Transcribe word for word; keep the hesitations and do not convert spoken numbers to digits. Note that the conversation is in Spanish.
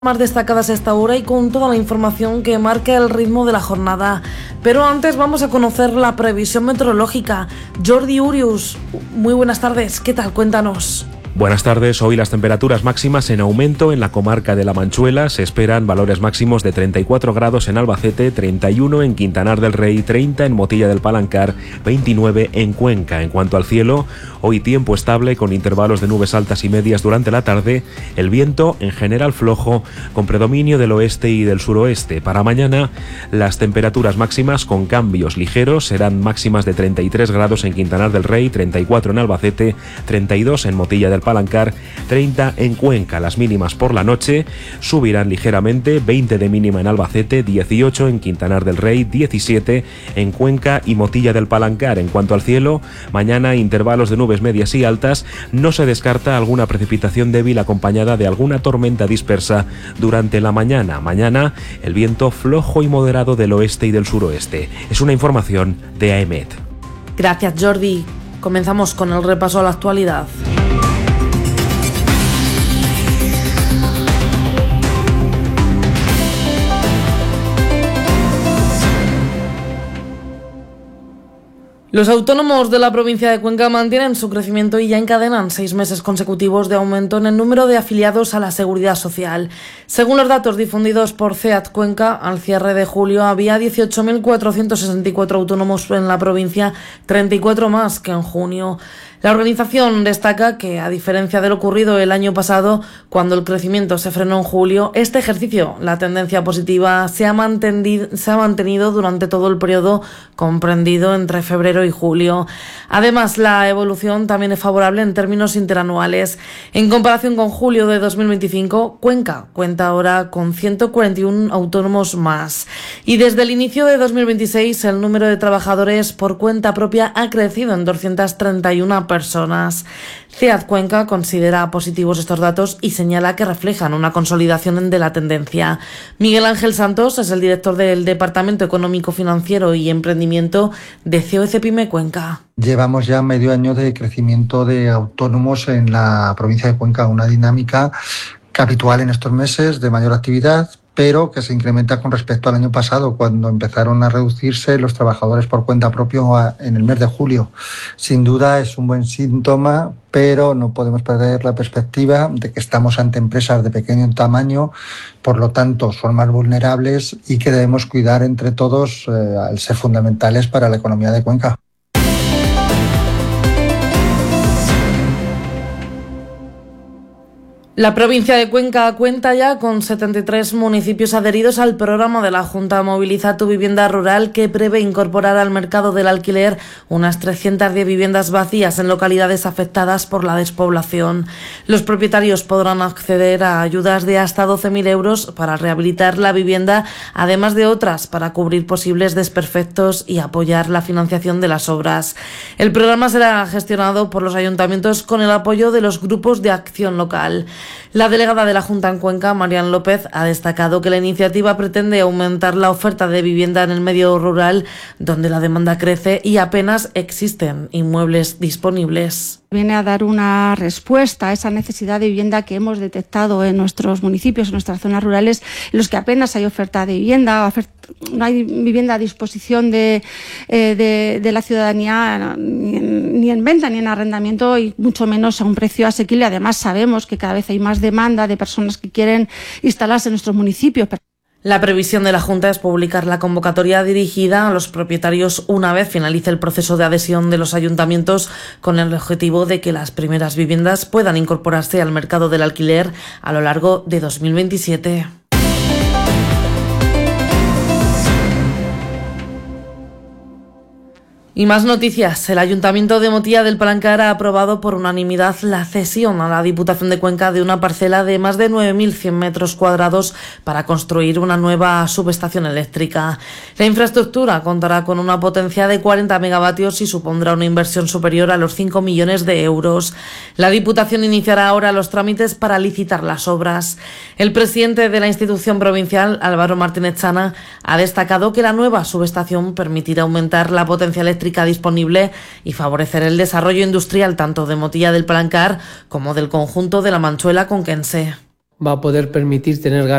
Más destacadas a esta hora y con toda la información que marca el ritmo de la jornada. Pero antes vamos a conocer la previsión meteorológica. Jordi Urius, muy buenas tardes, ¿qué tal? Cuéntanos. Buenas tardes. Hoy las temperaturas máximas en aumento en la comarca de La Manchuela. Se esperan valores máximos de treinta y cuatro grados en Albacete, treinta y uno en Quintanar del Rey, treinta en Motilla del Palancar, veintinueve en Cuenca. En cuanto al cielo, hoy tiempo estable con intervalos de nubes altas y medias durante la tarde. El viento en general flojo con predominio del oeste y del suroeste. Para mañana las temperaturas máximas con cambios ligeros serán máximas de treinta y tres grados en Quintanar del Rey, treinta y cuatro en Albacete, treinta y dos en Motilla del Palancar, treinta en Cuenca. Las mínimas por la noche subirán ligeramente, veinte de mínima en Albacete, dieciocho en Quintanar del Rey, diecisiete en Cuenca y Motilla del Palancar. En cuanto al cielo, mañana intervalos de nubes medias y altas, no se descarta alguna precipitación débil acompañada de alguna tormenta dispersa durante la mañana. Mañana el viento flojo y moderado del oeste y del suroeste. Es una información de A E M E T. Gracias, Jordi. Comenzamos con el repaso a la actualidad. Los autónomos de la provincia de Cuenca mantienen su crecimiento y ya encadenan seis meses consecutivos de aumento en el número de afiliados a la Seguridad Social. Según los datos difundidos por C E A T Cuenca, al cierre de julio había dieciocho mil cuatrocientos sesenta y cuatro autónomos en la provincia, treinta y cuatro más que en junio. La organización destaca que, a diferencia de lo ocurrido el año pasado, cuando el crecimiento se frenó en julio, este ejercicio, la tendencia positiva, se ha mantenido, se ha mantenido durante todo el periodo comprendido entre febrero y julio. Además, la evolución también es favorable en términos interanuales. En comparación con julio de dos mil veinticinco, Cuenca cuenta ahora con ciento cuarenta y uno autónomos más. Y desde el inicio de dos mil veintiséis, el número de trabajadores por cuenta propia ha crecido en doscientas treinta y una personas. C E A T Cuenca considera positivos estos datos y señala que reflejan una consolidación de la tendencia. Miguel Ángel Santos es el director del Departamento Económico, Financiero y Emprendimiento de C O E C Pyme Cuenca. Llevamos ya medio año de crecimiento de autónomos en la provincia de Cuenca, una dinámica habitual en estos meses de mayor actividad, pero que se incrementa con respecto al año pasado, cuando empezaron a reducirse los trabajadores por cuenta propia en el mes de julio. Sin duda es un buen síntoma, pero no podemos perder la perspectiva de que estamos ante empresas de pequeño tamaño, por lo tanto son más vulnerables y que debemos cuidar entre todos eh, al ser fundamentales para la economía de Cuenca. La provincia de Cuenca cuenta ya con setenta y tres municipios adheridos al programa de la Junta Moviliza tu Vivienda Rural, que prevé incorporar al mercado del alquiler unas trescientas diez viviendas vacías en localidades afectadas por la despoblación. Los propietarios podrán acceder a ayudas de hasta doce mil euros para rehabilitar la vivienda, además de otras para cubrir posibles desperfectos y apoyar la financiación de las obras. El programa será gestionado por los ayuntamientos con el apoyo de los grupos de acción local. La delegada de la Junta en Cuenca, Marian López, ha destacado que la iniciativa pretende aumentar la oferta de vivienda en el medio rural, donde la demanda crece y apenas existen inmuebles disponibles. Viene a dar una respuesta a esa necesidad de vivienda que hemos detectado en nuestros municipios, en nuestras zonas rurales, en los que apenas hay oferta de vivienda, no hay vivienda a disposición de, eh, de, de la ciudadanía, ni en, ni en venta ni en arrendamiento, y mucho menos a un precio asequible. Además, sabemos que cada vez hay más demanda de personas que quieren instalarse en nuestros municipios. La previsión de la Junta es publicar la convocatoria dirigida a los propietarios una vez finalice el proceso de adhesión de los ayuntamientos, con el objetivo de que las primeras viviendas puedan incorporarse al mercado del alquiler a lo largo de dos mil veintisiete. Y más noticias. El Ayuntamiento de Motilla del Palancar ha aprobado por unanimidad la cesión a la Diputación de Cuenca de una parcela de más de nueve mil cien metros cuadrados para construir una nueva subestación eléctrica. La infraestructura contará con una potencia de cuarenta megavatios y supondrá una inversión superior a los cinco millones de euros. La Diputación iniciará ahora los trámites para licitar las obras. El presidente de la institución provincial, Álvaro Martínez Chana, ha destacado que la nueva subestación permitirá aumentar la potencia eléctrica disponible y favorecer el desarrollo industrial tanto de Motilla del Palancar como del conjunto de La Manchuela conquense. va a poder permitir tener